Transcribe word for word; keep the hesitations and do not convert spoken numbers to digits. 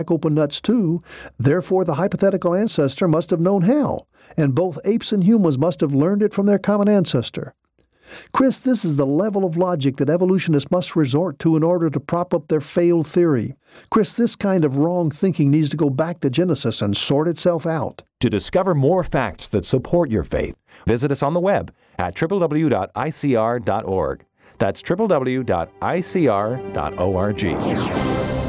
open nuts too. Therefore, the hypothetical ancestor must have known how, and both apes and humans must have learned it from their common ancestor. Chris, this is the level of logic that evolutionists must resort to in order to prop up their failed theory. Chris, this kind of wrong thinking needs to go back to Genesis and sort itself out. To discover more facts that support your faith, visit us on the web at w w w dot i c r dot org. That's w w w dot i c r dot org.